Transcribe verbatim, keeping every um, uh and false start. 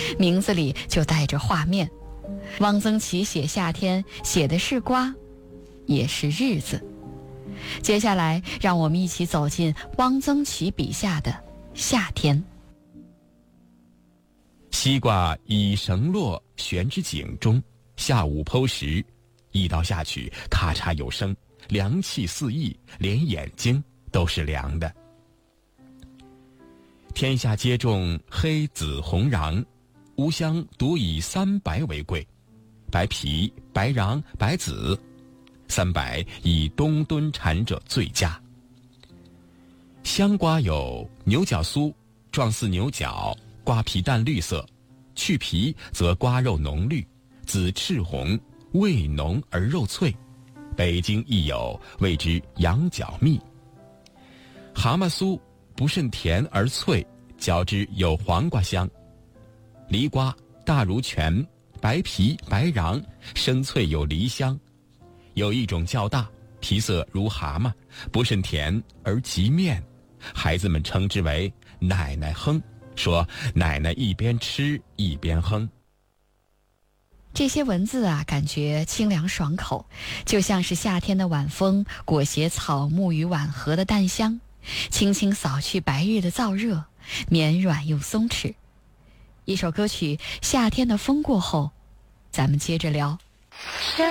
名字里就带着画面。汪曾祺写夏天，写的是瓜，也是日子。接下来，让我们一起走进汪曾祺笔下的夏天。 西瓜以绳络悬之井中，下午剖食，一刀下去，咔嚓有声，凉气四溢，连眼睛都是凉的。天下皆种黑紫红瓤，吾乡独以三白为贵，白皮、白瓤、白籽，三白以冬蹲产者最佳。香瓜有牛角酥，状似牛角，瓜皮淡绿色，去皮则瓜肉浓绿，紫赤红，味浓而肉脆。北京亦有，谓之羊角蜜。蛤蟆酥不甚甜而脆，嚼之有黄瓜香。梨瓜大如拳，白皮白瓤，生脆有梨香。有一种较大，皮色如蛤蟆，不甚甜而极面，孩子们称之为奶奶哼，说奶奶一边吃一边哼。 这些文字啊，感觉清凉爽口，就像是夏天的晚风裹挟草木与晚荷的淡香，轻轻扫去白日的燥热，绵软又松弛。一首歌曲《夏天的风过后》，咱们接着聊。